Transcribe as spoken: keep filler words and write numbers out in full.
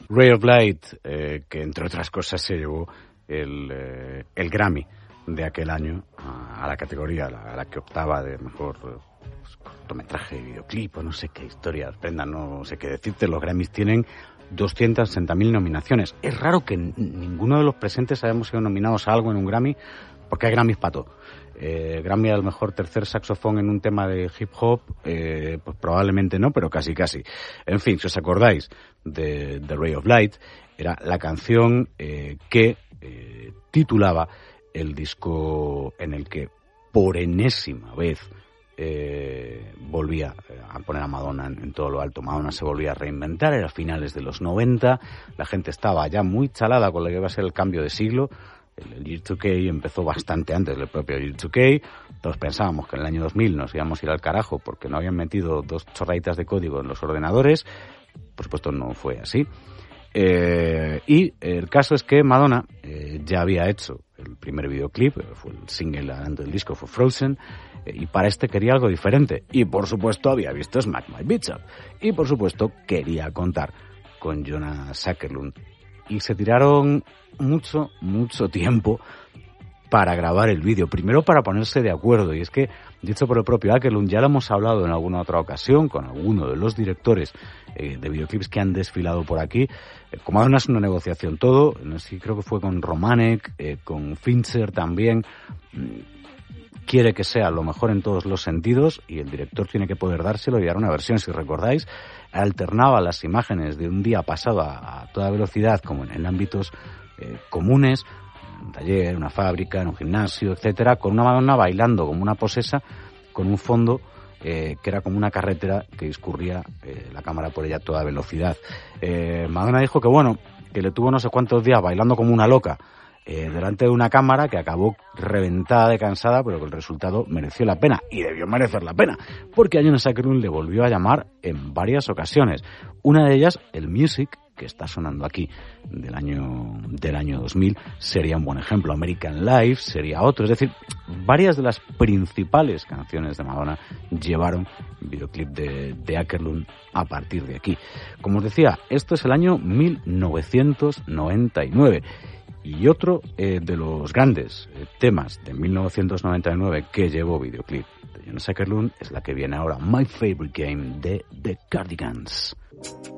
Ray of Light, eh, que entre otras cosas se llevó el, eh, el Grammy de aquel año a, a la categoría a la, a la que optaba de mejor eh, pues, cortometraje y videoclip, o no sé qué historias, Brenda, no sé qué decirte. Los Grammys tienen doscientas sesenta mil nominaciones. Es raro que n- ninguno de los presentes hayamos sido nominados a algo en un Grammy, porque hay Grammys para todo. Eh, Grammy al mejor tercer saxofón en un tema de hip hop, eh, pues probablemente no, pero casi casi. En fin, si os acordáis de The Ray of Light, era la canción eh, que eh, titulaba el disco en el que por enésima vez eh, volvía a poner a Madonna en, en todo lo alto. Madonna se volvía a reinventar, era a finales de los noventa, la gente estaba ya muy chalada con lo que iba a ser el cambio de siglo. El Year dos K empezó bastante antes del propio Year dos K. Todos pensábamos que en el año dos mil nos íbamos a ir al carajo porque no habían metido dos chorraditas de código en los ordenadores. Por supuesto no fue así. Eh, y el caso es que Madonna eh, ya había hecho el primer videoclip, fue el single adelante del disco, fue Frozen, eh, y para este quería algo diferente. Y por supuesto había visto Smack My Bitch Up. Y por supuesto quería contar con Jonas Åkerlund. Y se tiraron mucho, mucho tiempo para grabar el vídeo. Primero para ponerse de acuerdo. Y es que, dicho por el propio Åkerlund, ya lo hemos hablado en alguna otra ocasión con alguno de los directores eh, de videoclips que han desfilado por aquí. Eh, como además es una negociación todo, no sé, creo que fue con Romanek, eh, con Fincher también. Quiere que sea lo mejor en todos los sentidos y el director tiene que poder dárselo y dar una versión. Si recordáis, alternaba las imágenes de un día pasado a, a toda velocidad, como en, en ámbitos eh, comunes, un taller, una fábrica, en un gimnasio, etcétera, con una Madonna bailando como una posesa, con un fondo eh, que era como una carretera que discurría eh, la cámara por ella a toda velocidad. Eh, Madonna dijo que bueno, que le tuvo no sé cuántos días bailando como una loca, Eh, delante de una cámara que acabó reventada de cansada, pero que el resultado mereció la pena, y debió merecer la pena, porque a Jonas Åkerlund le volvió a llamar en varias ocasiones. Una de ellas, el Music, que está sonando aquí, del año del año dos mil, sería un buen ejemplo. American Life sería otro. Es decir, varias de las principales canciones de Madonna llevaron videoclip de, de Åkerlund a partir de aquí. Como os decía, esto es el año mil novecientos noventa y nueve. Y otro eh, de los grandes eh, temas de mil novecientos noventa y nueve que llevó videoclip de Jonas Åkerlund es la que viene ahora, My Favorite Game, de The Cardigans.